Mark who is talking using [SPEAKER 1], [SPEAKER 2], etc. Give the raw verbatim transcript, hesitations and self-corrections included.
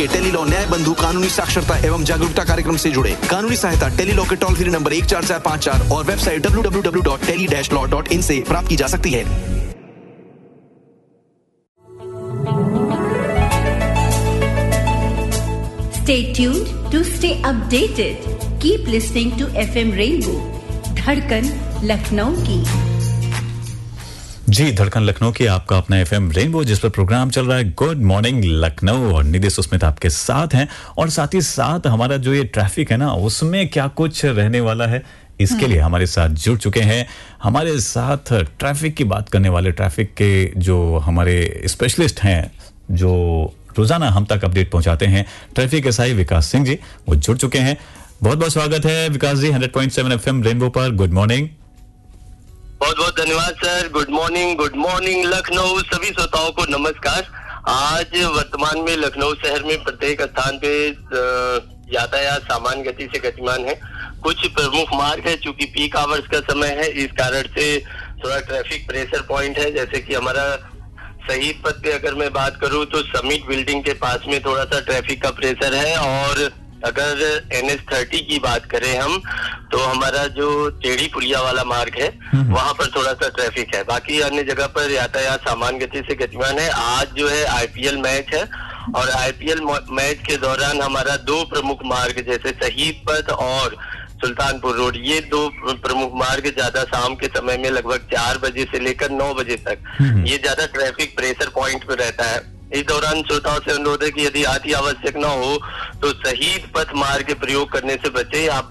[SPEAKER 1] Tele-Law न्याय बंधु कानूनी साक्षरता एवं जागरूकता कार्यक्रम से जुड़े। कानूनी सहायता टेलीलॉ के टोल फ्री नंबर एक चार चार पाँच चार और website W W W dot tele dash law dot in से प्राप्त की जा सकती है।
[SPEAKER 2] Stay tuned to stay updated. Keep listening to F M Rainbow, धड़कन लखनऊ की।
[SPEAKER 3] जी, धड़कन लखनऊ की आपका अपना एफएम रेनबो, जिस पर प्रोग्राम चल रहा है गुड मॉर्निंग लखनऊ, और निधि सुस्मित आपके साथ हैं। और साथ ही साथ हमारा जो ये ट्रैफिक है ना, उसमें क्या कुछ रहने वाला है, इसके लिए हमारे साथ जुड़ चुके हैं। हमारे साथ ट्रैफिक की बात करने वाले, ट्रैफिक के जो हमारे स्पेशलिस्ट हैं, जो रोजाना हम तक अपडेट पहुंचाते हैं, ट्रैफिक एसआई विकास सिंह जी, वो जुड़ चुके हैं। बहुत बहुत स्वागत है विकास जी, hundred point seven FM rainbow पर। Good morning.
[SPEAKER 4] बहुत बहुत धन्यवाद sir. Good morning, good morning Lucknow. सभी श्रोताओं को नमस्कार। आज वर्तमान में लखनऊ शहर में प्रत्येक स्थान पे यातायात सामान्य गति से गतिमान है। कुछ प्रमुख मार्ग है, चूंकि पीक आवर्स का समय है, इस कारण से थोड़ा ट्रैफिक प्रेशर पॉइंट है। जैसे कि हमारा शहीद पथ पे अगर मैं बात करूं तो समिट बिल्डिंग के पास में थोड़ा सा ट्रैफिक का प्रेशर है। और अगर एन एच थर्टी की बात करें हम, तो हमारा जो टेढ़ी पुलिया वाला मार्ग है, वहां पर थोड़ा सा ट्रैफिक है। बाकी अन्य जगह पर यातायात सामान्य गति से गतिमान है। आज जो है आईपीएल मैच है, और आईपीएल मैच के दौरान हमारा दो प्रमुख मार्ग, जैसे शहीद पथ और सुल्तानपुर रोड, ये दो प्रमुख मार्ग ज्यादा शाम के समय में लगभग चार बजे से लेकर नौ बजे तक ये ज्यादा ट्रैफिक प्रेशर पॉइंट पे रहता है। इस दौरान श्रोताओं से अनुरोध है कि यदि अति आवश्यक न हो तो शहीद पथ मार्ग के प्रयोग करने से बचे। आप